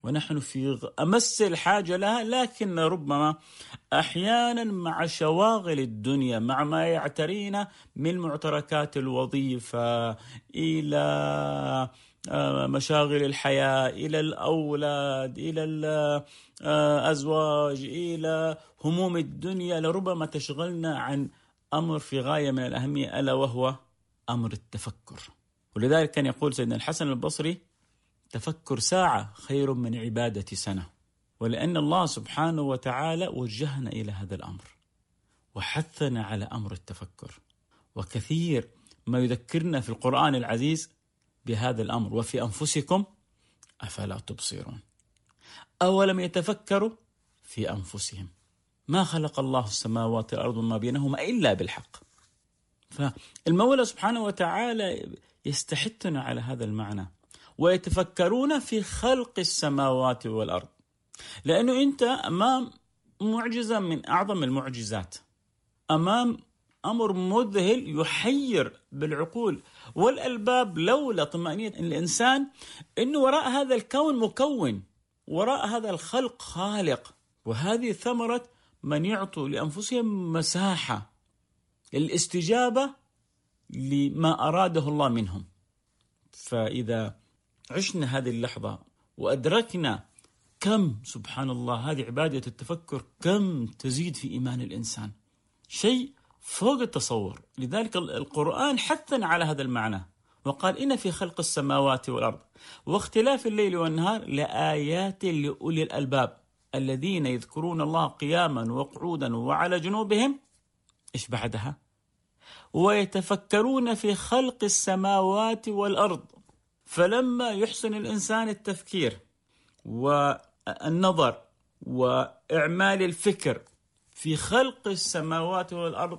ونحن في أمس الحاجة لها، لكن ربما أحيانا مع شواغل الدنيا، مع ما يعترينا من معتركات الوظيفة إلى مشاغل الحياة، إلى الأولاد، إلى الأزواج، إلى هموم الدنيا، لربما تشغلنا عن أمر في غاية من الأهمية، ألا وهو أمر التفكر. ولذلك كان يقول سيدنا الحسن البصري: تفكر ساعة خير من عبادة سنة. ولأن الله سبحانه وتعالى وجهنا إلى هذا الأمر وحثنا على أمر التفكر، وكثير ما يذكرنا في القرآن العزيز بهذا الأمر: وفي أنفسكم أفلا تبصرون أولم يتفكروا في أنفسهم ما خلق الله السماوات والأرض وما بينهما إلا بالحق. فالمولى سبحانه وتعالى يستحثنا على هذا المعنى: ويتفكرون في خلق السماوات والأرض، لأنه أنت أمام معجزة من أعظم المعجزات، أمام أمر مذهل يحير بالعقول والألباب، لولا طمأنينة الإنسان أنه وراء هذا الكون مكون، وراء هذا الخلق خالق. وهذه ثمرة من يعطوا لأنفسهم مساحة الاستجابة لما أراده الله منهم. فإذا عشنا هذه اللحظة وأدركنا كم سبحان الله هذه عبادة التفكر، كم تزيد في إيمان الإنسان، شيء فوق التصور. لذلك القرآن حثنا على هذا المعنى وقال: إن في خلق السماوات والأرض واختلاف الليل والنهار لآيات لأولي الألباب الذين يذكرون الله قياما وقعودا وعلى جنوبهم. إيش بعدها؟ ويتفكرون في خلق السماوات والأرض. فلما يحسن الإنسان التفكير والنظر وإعمال الفكر في خلق السماوات والأرض،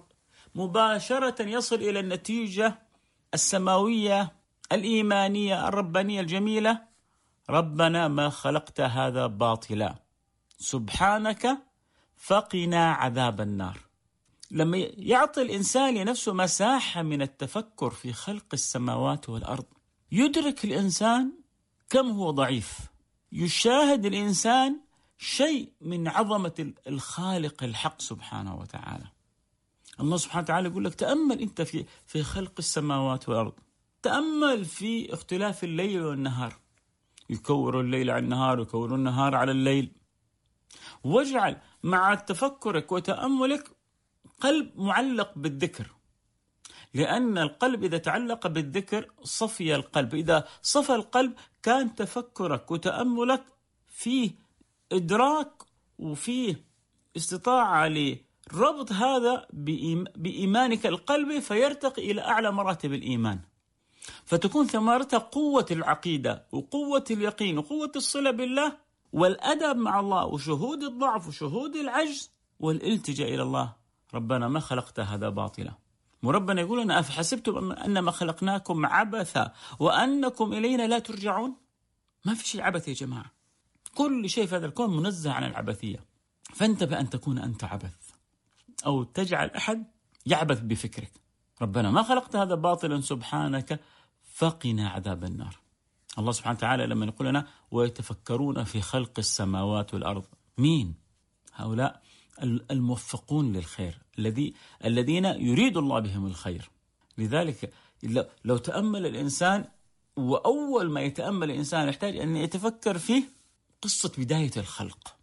مباشرة يصل إلى النتيجة السماوية الإيمانية الربانية الجميلة: ربنا ما خلقت هذا باطلا سبحانك فقنا عذاب النار. لما يعطي الإنسان لنفسه مساحة من التفكر في خلق السماوات والأرض، يدرك الإنسان كم هو ضعيف، يشاهد الإنسان شيء من عظمة الخالق الحق سبحانه وتعالى. الله سبحانه وتعالى يقول لك: تأمل أنت في خلق السماوات والأرض، تأمل في اختلاف الليل والنهار، يكور الليل على النهار ويكور النهار على الليل. واجعل مع تفكرك وتأملك قلب معلق بالذكر، لأن القلب إذا تعلق بالذكر صفي القلب. إذا صفى القلب كان تفكرك وتأملك فيه إدراك وفيه استطاعة لربط هذا بإيمانك القلبي، فيرتقي إلى أعلى مراتب الإيمان، فتكون ثمرتها قوة العقيدة وقوة اليقين وقوة الصلة بالله والأدب مع الله وشهود الضعف وشهود العجز والالتجاء إلى الله: ربنا ما خلقت هذا باطلا. وربنا يقول لنا: أفحسبتم أنما خلقناكم عبثا وأنكم إلينا لا ترجعون. ما في شيء عبث يا جماعة، كل شيء في هذا الكون منزه عن العبثية. فانتبه أن تكون أنت عبث أو تجعل أحد يعبث بفكرك. ربنا ما خلقت هذا باطلا سبحانك فقنا عذاب النار. الله سبحانه وتعالى لما يقول لنا: ويتفكرون في خلق السماوات والأرض، مين هؤلاء؟ الموفقون للخير، الذين يريد الله بهم الخير. لذلك لو تأمل الإنسان، وأول ما يتأمل الإنسان يحتاج أن يتفكر فيه قصة بداية الخلق.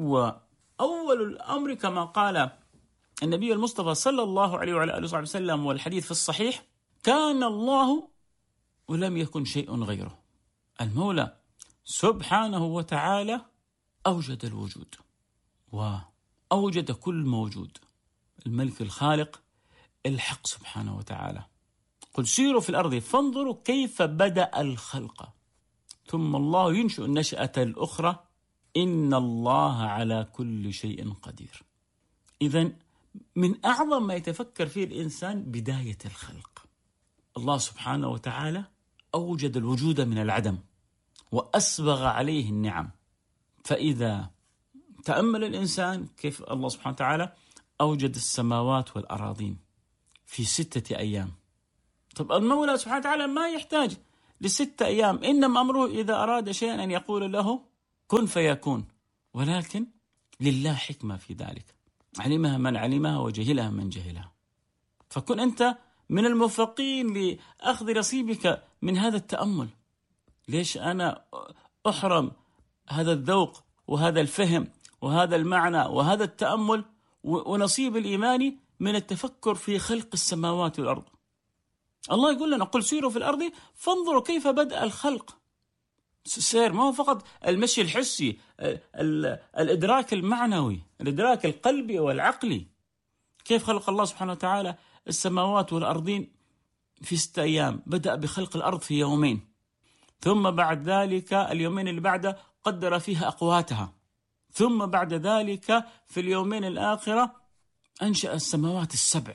وأول الأمر كما قال النبي المصطفى صلى الله عليه وعلى آله وسلم والحديث في الصحيح: كان الله ولم يكن شيء غيره. المولى سبحانه وتعالى أوجد الوجود وأوجد كل موجود، الملك الخالق الحق سبحانه وتعالى. قل سيروا في الأرض فانظروا كيف بدأ الخلق ثم الله ينشئ النشأة الأخرى إن الله على كل شيء قدير. إذن من أعظم ما يتفكر فيه الإنسان بداية الخلق. الله سبحانه وتعالى أوجد الوجود من العدم وأسبغ عليه النعم. فإذا تأمل الإنسان كيف الله سبحانه وتعالى أوجد السماوات والأراضين في 6 أيام. طب المولى سبحانه وتعالى ما يحتاج ل6 أيام، إنما أمره إذا أراد شيئا أن يقول له كن فيكون، ولكن لله حكمة في ذلك، علمها من علمها وجهلها من جهلها. فكن أنت من الموفقين لأخذ نصيبك من هذا التأمل. ليش أنا أحرم هذا الذوق وهذا الفهم وهذا المعنى وهذا التأمل ونصيب الإيماني من التفكر في خلق السماوات والأرض؟ الله يقول لنا: قل سيروا في الأرض فانظروا كيف بدأ الخلق. السير ما هو فقط المشي الحسي، الإدراك المعنوي، الإدراك القلبي والعقلي. كيف خلق الله سبحانه وتعالى السماوات والأرضين في 6 أيام؟ بدأ بخلق الأرض في يومين، ثم بعد ذلك اليومين اللي بعده قدر فيها أقواتها، ثم بعد ذلك في اليومين الآخرة أنشأ السماوات ال7.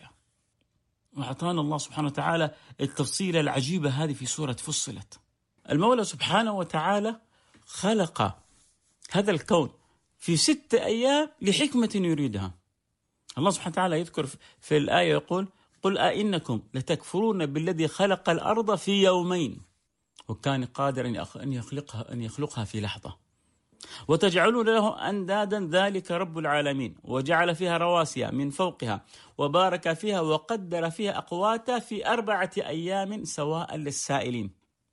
وأعطانا الله سبحانه وتعالى التفصيلة العجيبة هذه في سورة فصلت. المولى سبحانه وتعالى خلق هذا الكون في 6 أيام لحكمة يريدها. الله سبحانه وتعالى يذكر في الآية يقول: قل أئنكم لتكفرون بالذي خلق الأرض في يومين وكان قادرا أن يخلقها في لحظة وتجعلون له أندادا ذلك رب العالمين وجعل فيها رواسي من فوقها وبارك فيها وقدر فيها أقواتها في 4 أيام سواء للسائلين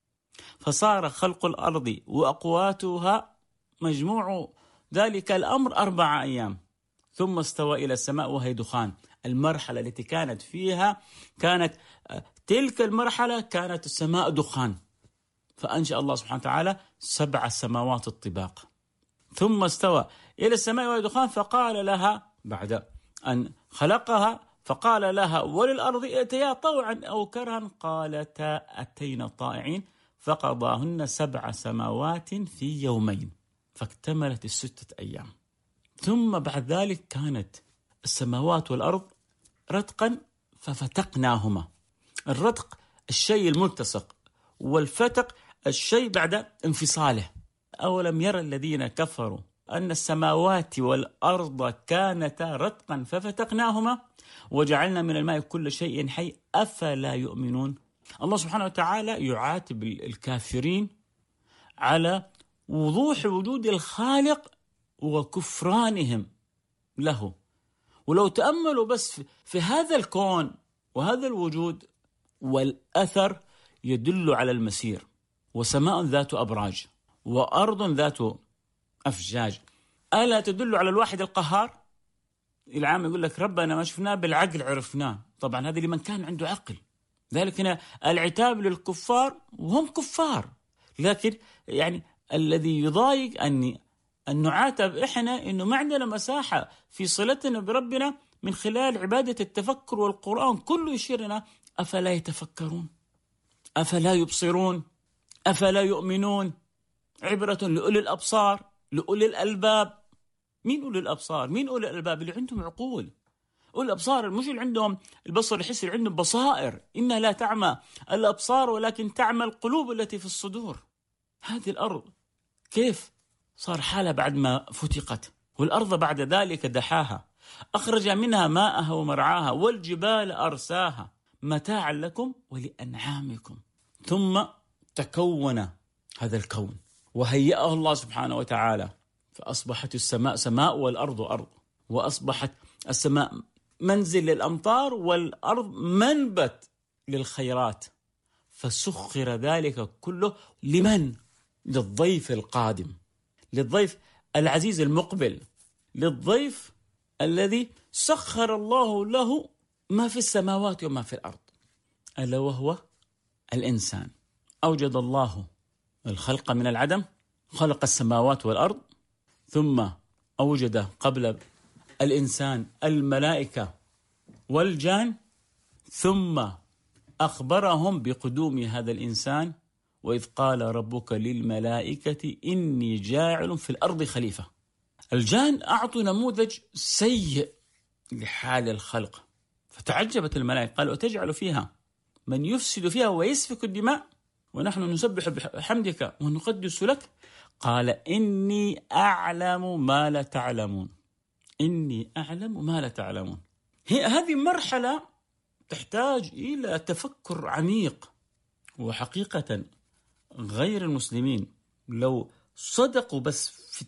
فصار خلق الأرض وأقواتها مجموع ذلك الأمر 4 أيام ثم استوى إلى السماء وهي دخان. المرحلة التي كانت فيها كانت تلك المرحلة كانت السماء دخان، فأنشأ الله سبحانه وتعالى 7 سماوات الطباق ثم استوى إلى السماء وهي دخان فقال لها بعد أن خلقها فقال لها وللأرض ائتيا طوعا أو كرها قالتا أتينا طائعين فقضاهن 7 سماوات في يومين فاكتملت 6 أيام. ثم بعد ذلك كانت السماوات والأرض رتقا ففتقناهما. الرتق الشيء الملتصق، والفتق الشيء بعد انفصاله. أولم يرى الذين كفروا أن السماوات والأرض كانتا رتقا ففتقناهما وجعلنا من الماء كل شيء حي أفلا يؤمنون. الله سبحانه وتعالى يعاتب الكافرين على وضوح وجود الخالق وكفرانهم له. ولو تأملوا بس في هذا الكون وهذا الوجود والأثر يدل على المسير، وسماء ذات أبراج وأرض ذات أفجاج، ألا تدل على الواحد القهار؟ العام يقول لك ربنا ما شفناه بالعقل عرفناه. طبعا هذا لمن كان عنده عقل. ذلك هنا العتاب للكفار وهم كفار، لكن يعني الذي يضايق أن نعاتب إحنا إنه ما عندنا مساحة في صلتنا بربنا من خلال عبادة التفكر، والقرآن كله يشيرنا أفلا يتفكرون، أفلا يبصرون، أفلا يؤمنون. عبرة لأولي الأبصار، لأولي الألباب. مين أولي الأبصار؟ مين أولي الألباب؟ اللي عندهم عقول. أولي الأبصار مش اللي عندهم البصر الحسي، اللي عندهم بصائر. إنها لا تعمى الأبصار ولكن تعمى القلوب التي في الصدور. هذه الأرض كيف صار حالها بعد ما فتقت؟ والأرض بعد ذلك دحاها أخرج منها ماءها ومرعاها والجبال أرساها متاعا لكم ولأنعامكم. ثم تكون هذا الكون وهيأه الله سبحانه وتعالى فأصبحت السماء سماء والأرض أرض، وأصبحت السماء منزل للأمطار والأرض منبت للخيرات. فسخر ذلك كله لمن؟ للضيف القادم، للضيف العزيز المقبل، للضيف الذي سخر الله له ما في السماوات وما في الأرض، ألا وهو الإنسان. أوجد الله الخلق من العدم، خلق السماوات والأرض، ثم أوجد قبل الإنسان الملائكة والجان، ثم أخبرهم بقدوم هذا الإنسان. وإذ قال ربك للملائكة إني جاعل في الأرض خليفة. الجان أعطوا نموذج سيء لحال الخلق، فتعجبت الملائكة قالوا أتجعل فيها من يفسد فيها ويسفك الدماء ونحن نسبح بحمدك ونقدس لك؟ قال إني أعلم ما لا تعلمون. إني أعلم ما لا تعلمون. هذه مرحلة تحتاج إلى تفكر عميق. وحقيقة غير المسلمين لو صدقوا بس في